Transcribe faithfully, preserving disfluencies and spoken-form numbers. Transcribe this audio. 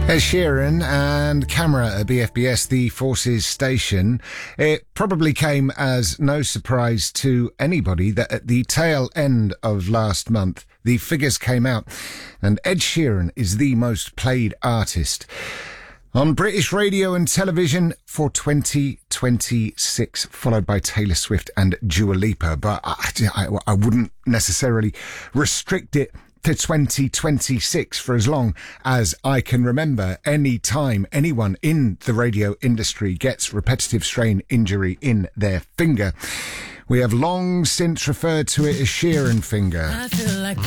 Ed Sheeran and Camera at B F B S, the Forces station. It probably came as no surprise to anybody that at the tail end of last month, the figures came out and Ed Sheeran is the most played artist on British radio and television for twenty twenty-six, followed by Taylor Swift and Dua Lipa. But I, I, I wouldn't necessarily restrict it to twenty twenty-six for as long as I can remember. Any time anyone in the radio industry gets repetitive strain injury in their finger, we have long since referred to it as Sheeran finger. I feel like